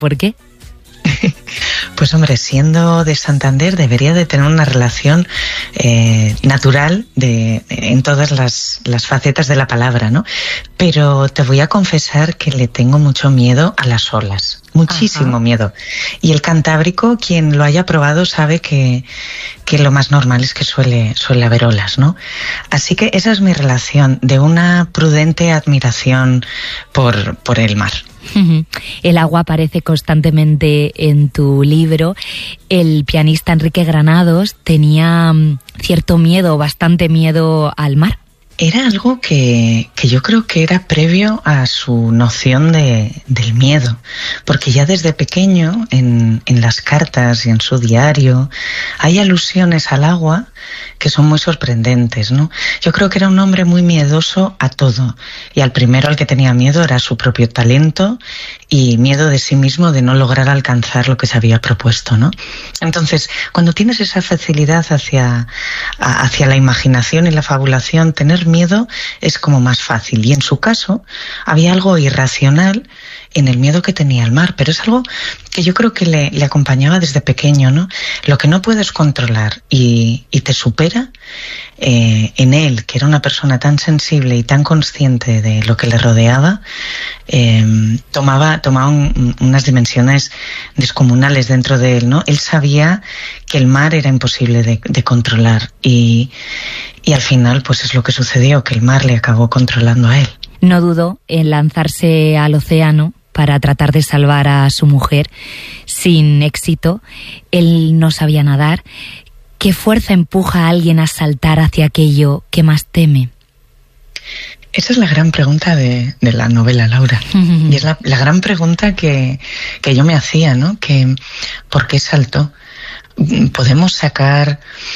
¿Por qué? Pues hombre, siendo de Santander debería de tener una relación natural en todas las facetas de la palabra, ¿no? Pero te voy a confesar que le tengo mucho miedo a las olas, muchísimo miedo. Y el Cantábrico, quien lo haya probado sabe que lo más normal es que suele haber olas, ¿no? Así que esa es mi relación, de una prudente admiración por el mar. El agua aparece constantemente en tu libro. El pianista Enrique Granados tenía cierto miedo, bastante miedo al mar. Era algo que yo creo que era previo a su noción del miedo, porque ya desde pequeño en las cartas y en su diario hay alusiones al agua que son muy sorprendentes, ¿no? Yo creo que era un hombre muy miedoso a todo, y al primero al que tenía miedo era su propio talento y miedo de sí mismo de no lograr alcanzar lo que se había propuesto, ¿no? Entonces, cuando tienes esa facilidad hacia la imaginación y la fabulación, tener miedo es como más fácil. Y en su caso había algo irracional en el miedo que tenía al mar, pero es algo que yo creo que le acompañaba desde pequeño, ¿no? Lo que no puedes controlar y te supera, en él, que era una persona tan sensible y tan consciente de lo que le rodeaba, tomaba unas dimensiones descomunales dentro de él, ¿no? Él sabía que el mar era imposible de controlar y al final pues es lo que sucedió, que el mar le acabó controlando a él. No dudó en lanzarse al océano para tratar de salvar a su mujer, sin éxito. Él no sabía nadar. ¿Qué fuerza empuja a alguien a saltar hacia aquello que más teme? Esa es la gran pregunta de la novela, Laura. Y es la gran pregunta que yo me hacía, ¿no? ¿Por qué saltó? Podemos sacar...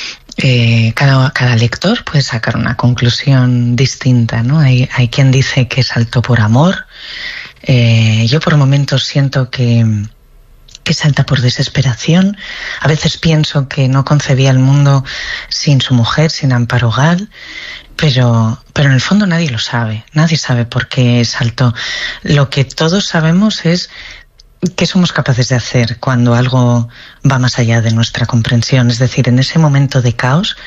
cada lector puede sacar una conclusión distinta, ¿no? Hay quien dice que saltó por amor. Yo por momentos siento que salta por desesperación. A veces pienso que no concebía el mundo sin su mujer, sin Amparo Gal, pero en el fondo nadie lo sabe. Nadie sabe por qué saltó. Lo que todos sabemos es qué somos capaces de hacer cuando algo va más allá de nuestra comprensión. Es decir, en ese momento de caos,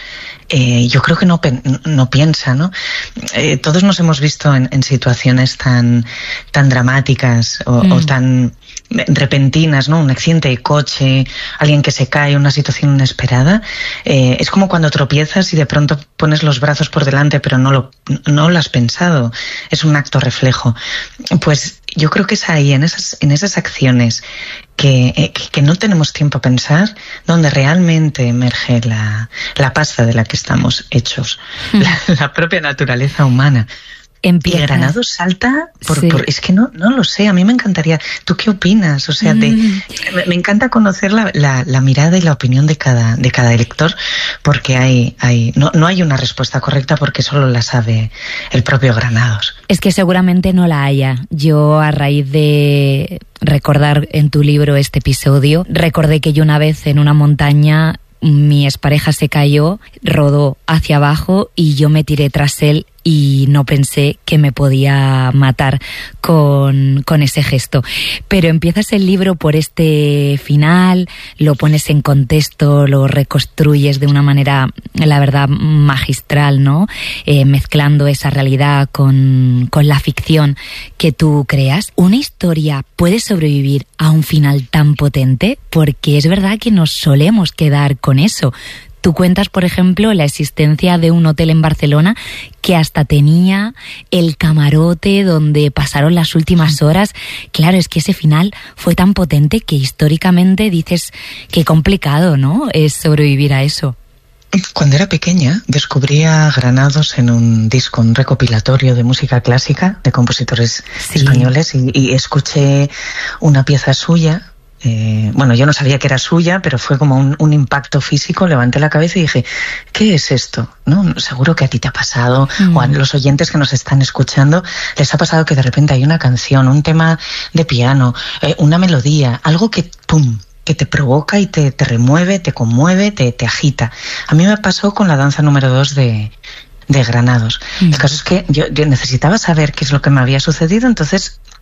yo creo que no piensa, ¿no? Todos nos hemos visto en situaciones tan dramáticas o tan repentinas, ¿no? Un accidente de coche, alguien que se cae, una situación inesperada. Es como cuando tropiezas y de pronto pones los brazos por delante, pero no lo has pensado. Es un acto reflejo. Pues yo creo que es ahí, en esas acciones que no tenemos tiempo a pensar, donde realmente emerge la pasta de la que estamos hechos, la propia naturaleza humana. Empieza. Y Granados salta Sí. es que no lo sé, a mí me encantaría. ¿Tú qué opinas? O sea, me encanta conocer la mirada y la opinión de cada lector, porque no hay una respuesta correcta, porque solo la sabe el propio Granados. Es que seguramente no la haya. Yo, a raíz de recordar en tu libro este episodio, recordé que yo una vez en una montaña, mi expareja se cayó, rodó hacia abajo y yo me tiré tras él y no pensé que me podía matar con ese gesto. Pero empiezas el libro por este final, lo pones en contexto, lo reconstruyes de una manera, la verdad, magistral, ¿no? Mezclando esa realidad con la ficción que tú creas. ¿Una historia puede sobrevivir a un final tan potente? Porque es verdad que nos solemos quedar con eso. Tú cuentas, por ejemplo, la existencia de un hotel en Barcelona que hasta tenía el camarote donde pasaron las últimas horas. Claro, es que ese final fue tan potente que históricamente dices qué complicado, ¿no?, es sobrevivir a eso. Cuando era pequeña descubrí a Granados en un disco, un recopilatorio de música clásica de compositores españoles, y escuché una pieza suya. Bueno, yo no sabía que era suya, pero fue como un impacto físico. Levanté la cabeza y dije, ¿qué es esto? ¿No? Seguro que a ti te ha pasado, o a los oyentes que nos están escuchando les ha pasado, que de repente hay una canción, un tema de piano, una melodía, algo que ¡pum!, que te provoca y te remueve, te conmueve, te agita. A mí me pasó con la danza número 2 de Granados. El caso es que yo necesitaba saber qué es lo que me había sucedido, entonces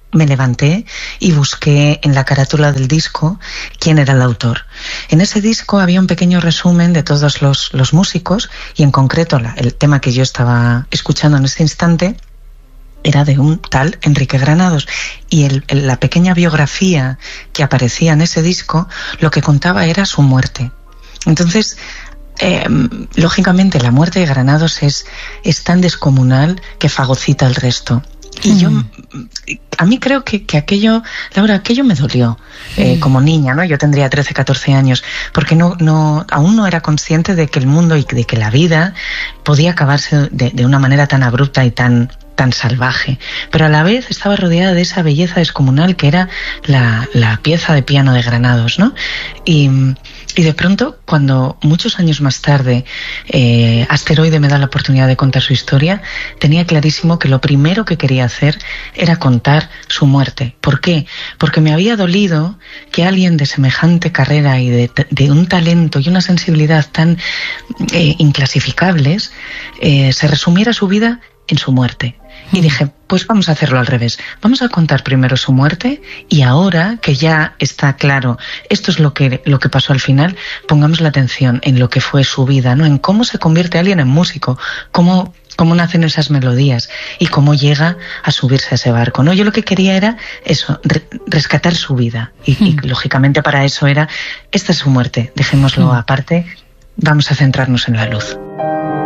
me levanté y busqué en la carátula del disco quién era el autor. En ese disco había un pequeño resumen de todos los músicos, y en concreto el tema que yo estaba escuchando en ese instante era de un tal Enrique Granados, y la pequeña biografía que aparecía en ese disco lo que contaba era su muerte. Entonces, lógicamente la muerte de Granados es tan descomunal que fagocita el resto. Y yo, a mí creo que aquello, Laura, aquello me dolió como niña, ¿no? Yo tendría 13, 14 años, porque aún no era consciente de que el mundo y de que la vida podía acabarse de una manera tan abrupta y tan salvaje, pero a la vez estaba rodeada de esa belleza descomunal que era la pieza de piano de Granados, ¿no? Y de pronto, cuando muchos años más tarde Asteroide me da la oportunidad de contar su historia, tenía clarísimo que lo primero que quería hacer era contar su muerte. ¿Por qué? Porque me había dolido que alguien de semejante carrera y de un talento y una sensibilidad tan inclasificables se resumiera su vida en su muerte. Y dije, pues vamos a hacerlo al revés. Vamos a contar primero su muerte, y ahora que ya está claro esto es lo que pasó al final, pongamos la atención en lo que fue su vida, ¿no? En cómo se convierte alguien en músico, cómo nacen esas melodías y cómo llega a subirse a ese barco, ¿no? Yo lo que quería era eso, rescatar su vida. Y lógicamente para eso esta es su muerte. Dejémoslo aparte, vamos a centrarnos en la luz.